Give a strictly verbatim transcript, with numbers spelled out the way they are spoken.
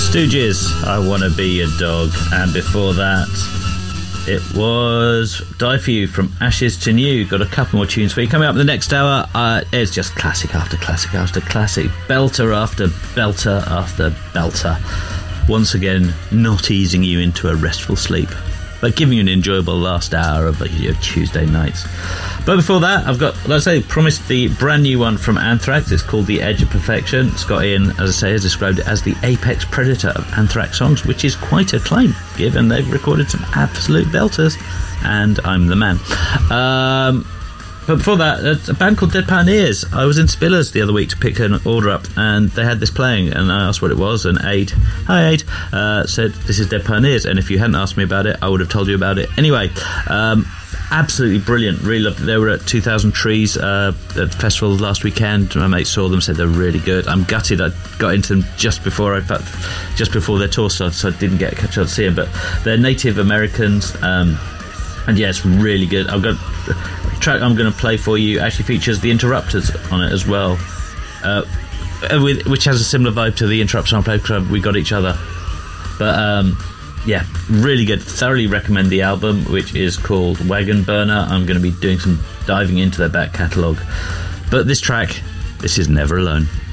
Stooges, I Wanna Be Your Dog. And before that, it was Die For You from Ashes to New. Got a couple more tunes for you. Coming up in the next hour, uh, it's just classic after classic after classic. Belter after belter after belter. Once again, not easing you into a restful sleep, but giving you an enjoyable last hour of your Tuesday nights. But before that, I've got, like I say, promised the brand new one from Anthrax. It's called The Edge of Perfection. Scott Ian, as I say, has described it as the apex predator of Anthrax songs, which is quite a claim, given they've recorded some absolute belters, and I'm the man. Um, but before that, a band called Dead Pioneers. I was in Spillers the other week to pick an order up, and they had this playing, and I asked what it was, and Aid, hi Aid, uh, said, this is Dead Pioneers, and if you hadn't asked me about it, I would have told you about it. Anyway, um, absolutely brilliant, really loved it. They were at two thousand Trees uh, at the festival last weekend. My mate saw them, said they're really good. I'm gutted I got into them just before I, just before their tour started, so I didn't get a chance to see them, but they're Native Americans, um, and yeah, it's really good. I've got the track I'm going to play for you actually features the Interrupters on it as well, uh, with, which has a similar vibe to the Interrupters on Play Club, We Got Each Other. But um, yeah, really good. Thoroughly recommend the album, which is called Wagon Burner. I'm going to be doing some diving into their back catalogue. But this track, this is Never Alone.